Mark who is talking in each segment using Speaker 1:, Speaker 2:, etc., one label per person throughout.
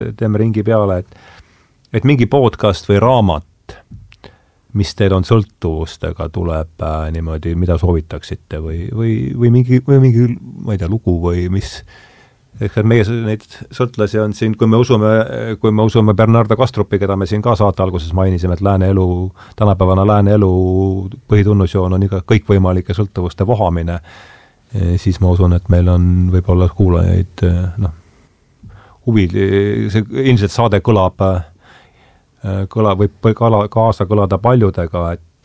Speaker 1: teeme ringi peale, et mingi podcast või raamat, mis teil on sõltuvustega, tuleb niimoodi, mida soovitaksite või mingi, ma ei tea, lugu või mis, meie neid sõltlasi on siin, kui me usume Bernardo Kastrupi, keda me siin ka saate alguses mainisime, et tänapäevane lääne elu põhitunnusjoon on kõikvõimalike sõltuvuste vohamine, siis ma usun, et meil on võib-olla kuulajaid huvi, see ilmselt saade võib kaasa kõlada paljudega,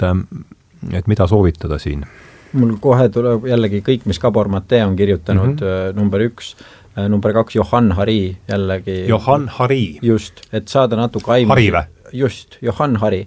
Speaker 1: et mida soovitada siin.
Speaker 2: Mul kohe tuleb jällegi kõik, mis Gabor Mate on kirjutanud, number 1, number 2, Johann Hari jällegi.
Speaker 1: Johann Hari.
Speaker 2: Just, et saada natuke aimu.
Speaker 1: Hari või?
Speaker 2: Just, Johann Hari.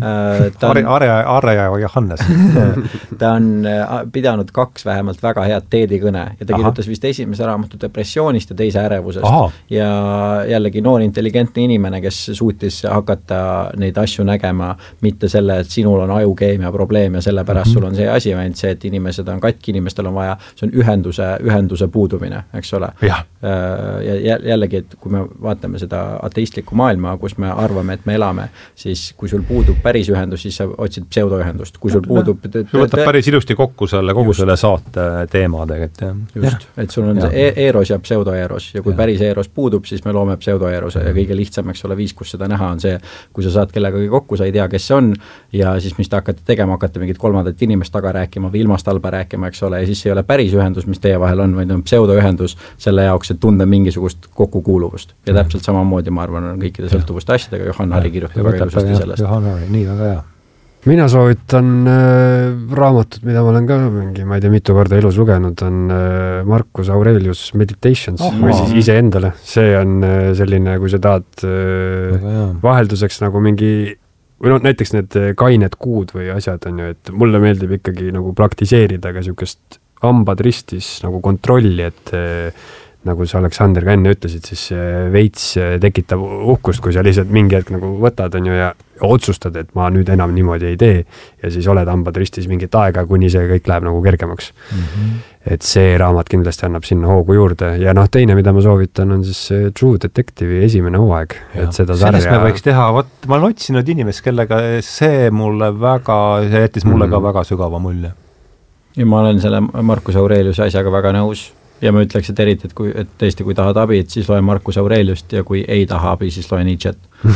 Speaker 1: Arre ja Johannes.
Speaker 2: Ta on pidanud 2 vähemalt väga head teedikõne ja ta kirjutas vist esimese raamatu depressioonist ja teise ärevusest. Ja jällegi noor intelligentne inimene, kes suutis hakata neid asju nägema, mitte selle, et sinul on ajukeemia probleem ja sellepärast sul on see asi, vaid see, et inimesed on katki, inimestel on vaja, see on ühenduse puudumine, eks ole. Ja jällegi, et kui me vaatame seda ateistlikku maailma, kus me arvame, et me elame, siis kui sul puudub päris ühendus, siis sa otsid pseudoühendust. Kui sul puudub...
Speaker 1: Sul võtab päris ilusti kokku kogu selle saate teema tegelikult.
Speaker 2: Just, et sul on see eros ja pseudoeros ja kui päris eros puudub, siis me loome pseudoerose ja kõige lihtsam, eks ole, viis, kus seda näha on see, kui sa saad kellegagi kokku, sa ei tea, kes see on ja siis mis te hakkate tegema, hakkate mingit kolmandat inimest taga rääkima või ilmast halba rääkima, eks ole, ja siis ei ole päris ühendus, mis teie vahel on, vaid on pseudoühendus selle jaoks, et tunda mingisugust kokkukuuluvust. Ja täpselt samamoodi, ma arvan, on kõikide sõltuvuste asjadega, Johann Hari kirjutab väga ilusasti sellest.
Speaker 1: Nii väga hea.
Speaker 3: Mina soovitan raamatut, mida ma olen ka ma ei tea, mitu korda elus lugenud, on Marcus Aurelius Meditations või siis iseendale. See on selline, kui sa tahad vahelduseks nagu mingi, või näiteks need kained kuud või asjad on ju, et mulle meeldib ikkagi nagu praktiseerida ka niisugust hambad ristis nagu kontrolli, et nagu sa Aleksander ka enne ütlesid, siis veits tekitab uhkust, kui sa lihtsalt mingi hetk nagu võtad on ju ja otsustad, et ma nüüd enam niimoodi ei tee ja siis oled hambad ristis mingit aega, kuni see kõik läheb nagu kergemaks. Et see raamat kindlasti annab sinna hoogu juurde ja teine, mida ma soovitan, on siis True Detective'i esimene hooaeg. Et seda
Speaker 1: sellest me võiks teha, ma olen otsinud inimest, kellega see jättis mulle ka väga sügava mulje.
Speaker 2: Ja ma olen selle Marcus Aureliuse asjaga väga nõus. Ja ma ütleks, et eriti, et tõesti, kui tahad abi, siis loe Marcus Aureliust ja kui ei taha abi, siis loe Nietzsche't.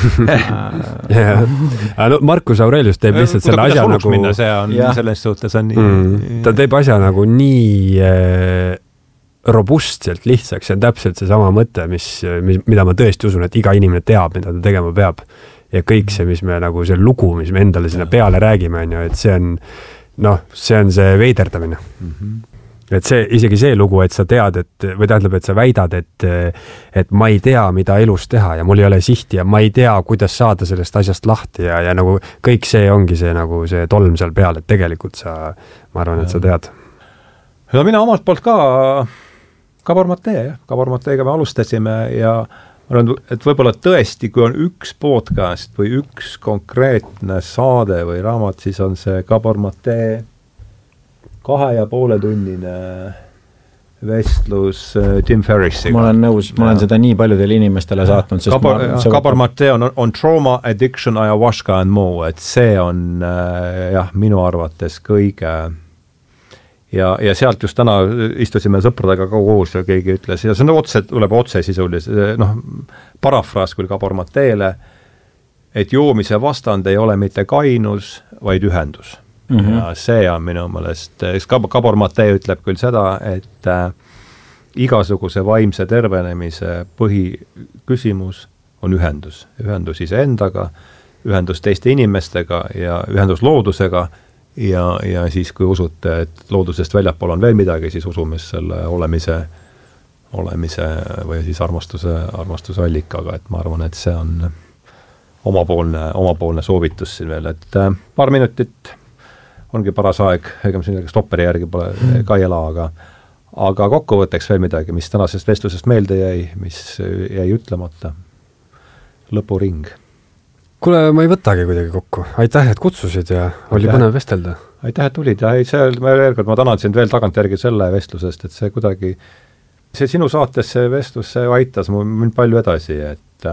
Speaker 3: Marcus Aurelius teeb lihtsalt selle asja nagu...
Speaker 1: Minna, see on selles suhtes on nii...
Speaker 3: Ta teeb asja nagu nii robustselt lihtsaks, see on täpselt see sama mõte, mida ma tõesti usun, et iga inimene teab, mida ta tegema peab. Ja kõik see, mis me nagu see lugu, mis me endale sinna peale räägime, et see on see veiderdamine. Et isegi see lugu, et sa tead, või tähendab, et sa väidad, et ma ei tea, mida elus teha ja mul ei ole sihti ja ma ei tea, kuidas saada sellest asjast lahti ja nagu kõik see ongi see nagu see tolm seal peal, et tegelikult ma arvan, et sa tead.
Speaker 1: Ja mina omalt poolt ka Gabor Mateega me alustasime ja arvan, et võib-olla tõesti, kui on üks podcast või üks konkreetne saade või raamat, siis on see Gabor Mate 2,5-tunnine vestlus Tim Ferrissiga.
Speaker 2: Ma olen nõus, ma olen seda nii paljudele inimestele saatnud.
Speaker 1: Gabor Mate on Trauma, Addiction, Ayahuasca and More, et see on minu arvates kõige ja sealt just täna istusime sõpradega koos ja keegi ütles, ja see tuleb otse sisuliselt, parafraas küll Gabor Mateele, et joomise vastand ei ole mitte kainus, vaid ühendus. Ja see on minu meelest, Gabor Mate ütleb küll seda, et igasuguse vaimse tervenemise põhiküsimus on ühendus iseendaga, ühendus teiste inimestega ja ühendus loodusega ja siis kui usute, et loodusest väljapool on veel midagi, siis usume selle olemise või siis armastuse allikaga, et ma arvan, et see on omapoolne soovitus siin veel, et paar minutit ongi paras aeg, ega me siin stopperi järgi pole ka ei ela, aga kokkuvõtteks veel midagi, mis tänasest vestlusest meelde jäi, mis jäi ütlemata. Lõpuring.
Speaker 3: Kuule, ma ei võtagi kuidagi kokku. Aitäh, et kutsusid ja oli põnev vestelda.
Speaker 1: Aitäh, et tulid ja ma tänan sind veel tagantjärgi selle vestlusest, et see kuidagi, see sinu saates see vestlus, see aitas mind palju edasi, et